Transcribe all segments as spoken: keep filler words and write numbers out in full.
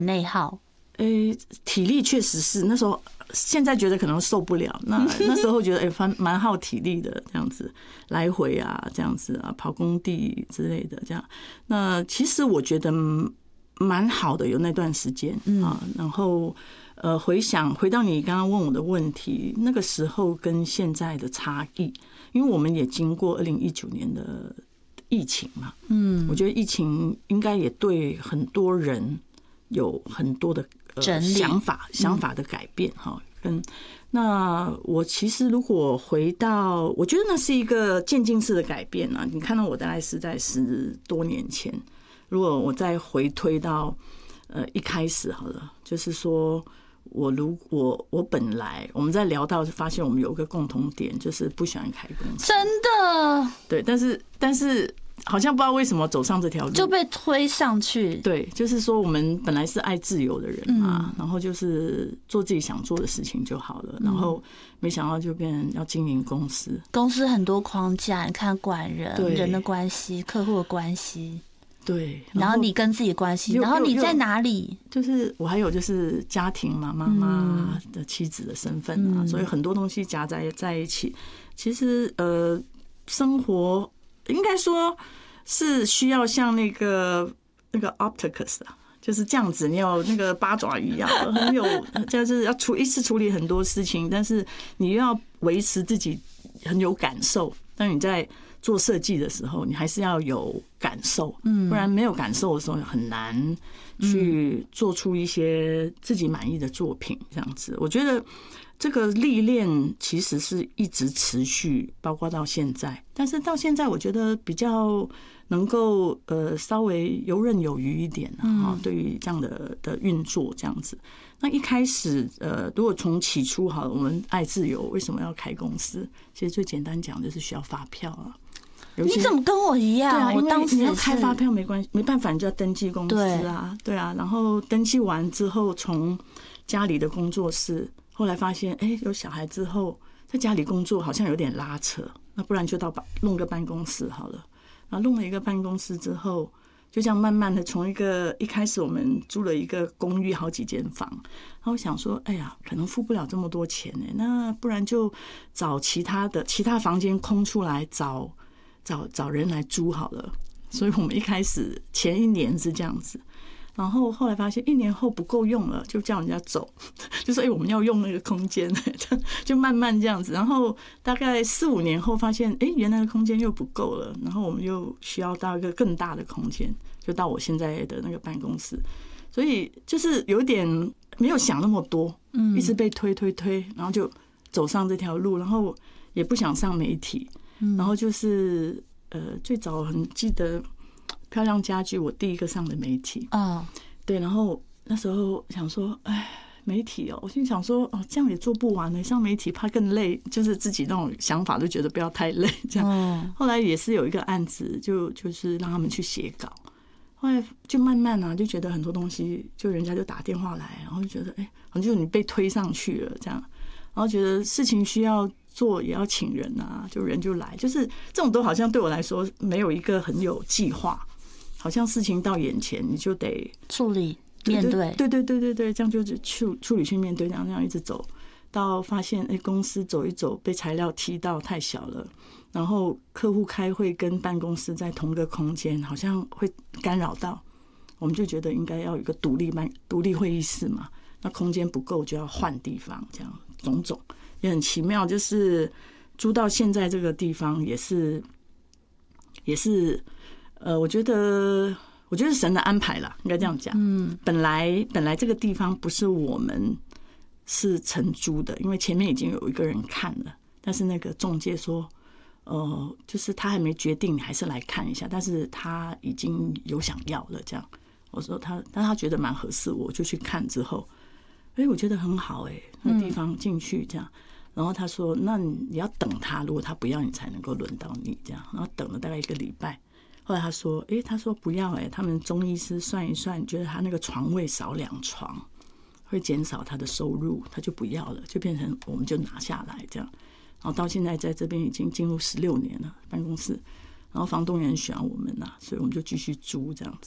内耗。 诶、欸，体力确实是那时候，现在觉得可能受不了。那那时候觉得诶，蛮、欸、蛮耗体力的，这样子来回啊，这样子啊，跑工地之类的，这样。那其实我觉得蛮好的，有那段时间啊。然后呃，回想回到你刚刚问我的问题，那个时候跟现在的差异，因为我们也经过二零一九年的疫情嘛，嗯，我觉得疫情应该也对很多人有很多的。呃，想法想法的改变哈，跟那我其实如果回到，我觉得那是一个渐进式的改变啊。你看到我大概是在十多年前，如果我再回推到呃一开始好了，就是说我如我我本来我们在聊到发现我们有一个共同点，就是不喜欢开公司， 真的对，但是但是。好像不知道为什么走上这条路就被推上去。 对，就是说我们本来是爱自由的人嘛，然后就是做自己想做的事情就好了，然后没想到就变成要经营公司。 公司很多框架，你看管人、人的关系、客户的关系， 对， 然后你跟自己的关系，然后你在哪里？ 就是我还有就是家庭嘛，妈妈的妻子的身份啊，所以很多东西夹在在一起。其实呃，生活。应该说是需要像那个那个 Opticus 啊，就是这样子，你有那个八爪鱼一样，很有，就是要处一次处理很多事情，但是你又要维持自己很有感受。当你在做设计的时候，你还是要有感受，不然没有感受的时候很难去做出一些自己满意的作品。这样子，我觉得。这个历练其实是一直持续，包括到现在。但是到现在，我觉得比较能够呃稍微游刃有余一点啊。对于这样的的运作这样子，那一开始呃，如果从起初好了，我们爱自由，为什么要开公司？其实最简单讲就是需要发票啊。 你怎么跟我一样？ 对啊， 我当时你要开发票没关系，没办法，你就要登记公司啊，对啊。然后登记完之后，从家里的工作室。后来发现，哎，有小孩之后，在家里工作好像有点拉扯，那不然就到弄个办公室好了。然后弄了一个办公室之后，就这样慢慢的从一个一开始我们租了一个公寓好几间房，然后想说，哎呀，可能付不了这么多钱呢，那不然就找其他的其他房间空出来，找找找人来租好了。所以我们一开始前一年是这样子。然后后来发现一年后不够用了，就叫人家走，就说哎、欸，我们要用那个空间，就慢慢这样子。然后大概四五年后发现，哎、欸，原来的空间又不够了，然后我们又需要到一个更大的空间，就到我现在的那个办公室。所以就是有点没有想那么多，嗯，一直被推推推，然后就走上这条路，然后也不想上媒体，然后就是呃，最早很记得。漂亮家居，我第一个上的媒体啊，对，然后那时候想说，哎，媒体哦，我心想说，哦，这样也做不完呢，上媒体怕更累，就是自己那种想法都觉得不要太累，这样。后来也是有一个案子，就就是让他们去写稿，后来就慢慢啊，就觉得很多东西，就人家就打电话来，然后就觉得，哎，好像就你被推上去了这样，然后觉得事情需要。做也要请人啊，就人就来，就是这种都好像对我来说没有一个很有计划，好像事情到眼前你就得处理面对， 对对对对对，这样就是处处理去面对，这样这样一直走到发现，哎，公司走一走被材料踢到太小了，然后客户开会跟办公室在同个空间，好像会干扰到，我们就觉得应该要有一个独立办独立会议室嘛，那空间不够就要换地方，这样种种。也很奇妙，就是租到现在这个地方，也是，也是，呃，我觉得，我觉得是神的安排啦，应该这样讲。嗯，本来本来这个地方不是我们是承租的，因为前面已经有一个人看了，但是那个仲介说，呃，就是他还没决定，你还是来看一下，但是他已经有想要了，这样。我说他，但他觉得蛮合适，我就去看之后，哎，我觉得很好，哎，那地方进去这样。然后他说：“那你要等他，如果他不要，你才能够轮到你这样。”然后等了大概一个礼拜，后来他说：“诶，他说不要诶，他们中医师算一算，觉得他那个床位少两床，会减少他的收入，他就不要了，就变成我们就拿下来这样。然后到现在在这边已经进入十六年了办公室，然后房东也很喜欢我们呐，所以我们就继续租这样子。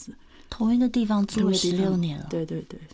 同一个地方住了十六年了。 对对对，